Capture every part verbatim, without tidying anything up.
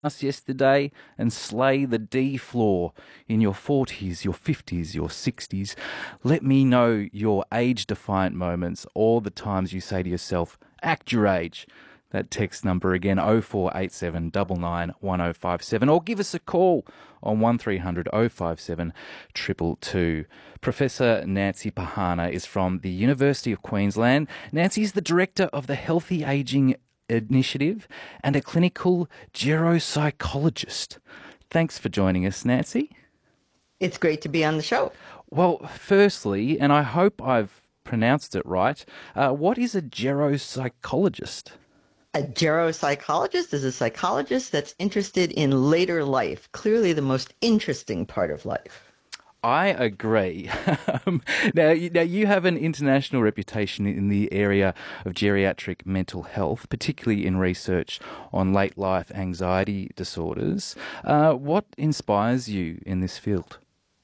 us yesterday and slay the D floor in your forties, your fifties, your sixties. Let me know your age defiant moments or the times you say to yourself, act your age. That text number again, oh four eight seven nine nine one oh five seven, or give us a call on one three hundred oh five seven two two two. Professor Nancy Pahana is from the University of Queensland. Nancy is the director of the Healthy Aging Initiative and a clinical geropsychologist. Thanks for joining us, Nancy. It's great to be on the show. Well, firstly, and I hope I've pronounced it right, uh, what is a geropsychologist? A geropsychologist is a psychologist that's interested in later life, clearly the most interesting part of life. I agree. um, now, you, now, you have an international reputation in the area of geriatric mental health, particularly in research on late life anxiety disorders. Uh, what inspires you in this field?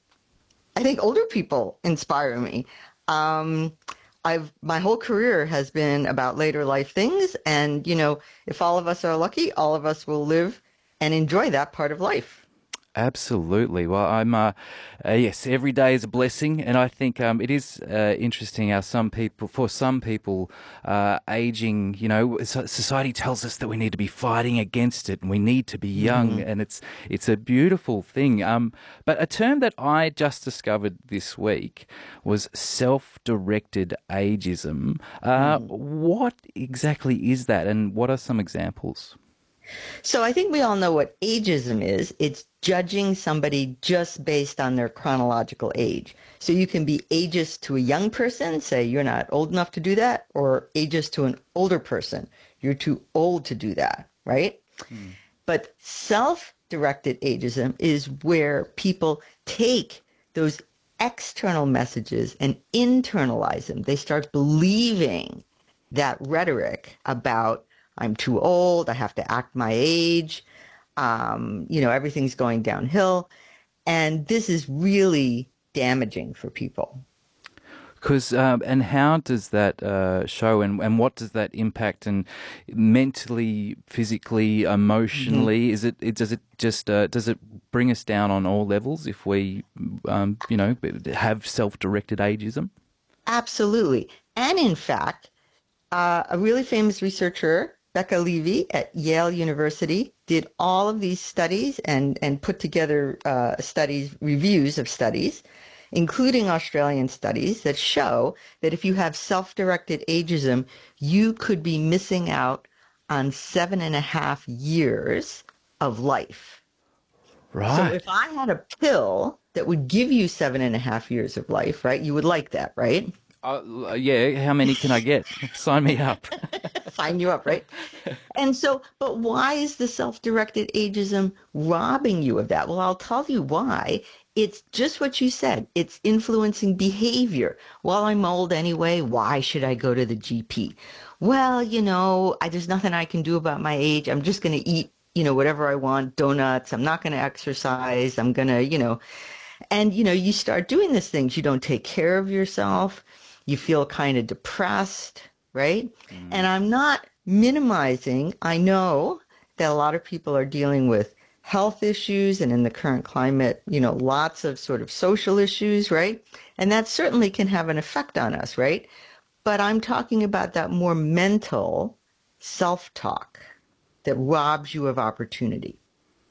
I think older people inspire me. Um, I've my whole career has been about later life things, and you know, if all of us are lucky, all of us will live and enjoy that part of life. Absolutely. Well, I'm, uh, uh, yes, every day is a blessing. And I think um, it is uh, interesting how some people, for some people, uh, aging, you know, so- society tells us that we need to be fighting against it and we need to be young. Mm-hmm. And it's it's a beautiful thing. Um, but a term that I just discovered this week was self-directed ageism. Uh, Mm-hmm. what exactly is that? And what are some examples? So I think we all know what ageism is. It's judging somebody just based on their chronological age. So you can be ageist to a young person, say you're not old enough to do that, or ageist to an older person, you're too old to do that, right? Hmm. But self-directed ageism is where people take those external messages and internalize them. They start believing that rhetoric about I'm too old, I have to act my age, um, you know, everything's going downhill. And this is really damaging for people. Because um, and how does that uh, show, and, and what does that impact, and mentally, physically, Mhm. emotionally? Is it, it does it just uh, does it bring us down on all levels if we um, you know have self-directed ageism? Absolutely. And in fact, uh, a really famous researcher, Becca Levy at Yale University, did all of these studies and, and put together uh, studies, reviews of studies, including Australian studies that show that if you have self-directed ageism, you could be missing out on seven and a half years of life. So Right. if I had a pill that would give you seven and a half years of life, right, you would like that, right? Uh, yeah. How many can I get? Sign me up. Sign you up, right? And so, but why is the self-directed ageism robbing you of that? Well, I'll tell you why. It's just what you said. It's influencing behavior. Well, I'm old anyway. Why should I go to the G P? Well, you know, I, there's nothing I can do about my age. I'm just going to eat, you know, whatever I want, donuts. I'm not going to exercise. I'm going to, you know, and, you know, you start doing these things. You don't take care of yourself. You feel kind of depressed, right? And Mm. I'm not minimizing. I know that a lot of people are dealing with health issues and in the current climate, you know, lots of sort of social issues, right? And that certainly can have an effect on us, right? But I'm talking about that more mental self-talk that robs you of opportunity.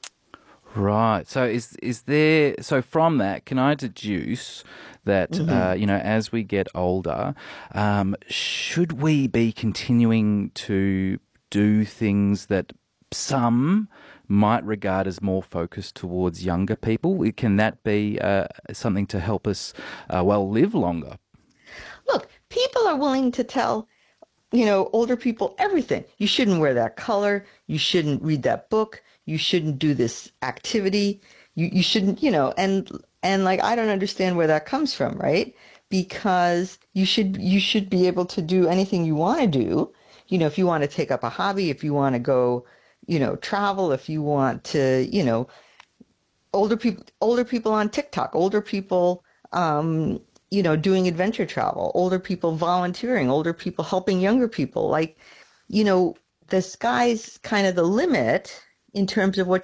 Right. So is is there so from that can I deduce that Hmm. uh, you know as we get older, um, should we be continuing to do things that some might regard as more focused towards younger people? Can that be uh, something to help us uh, well live longer? Look, people are willing to tell you know, older people, everything. You shouldn't wear that color. You shouldn't read that book. You shouldn't do this activity. You you shouldn't, you know, and and like I don't understand where that comes from, right? Because you should you should be able to do anything you want to do. You know, if you want to take up a hobby, if you want to go, you know, travel, if you want to, you know, older people older people on TikTok, older people um, you know, doing adventure travel, older people volunteering, older people helping younger people. Like, you know, the sky's kind of the limit in terms of what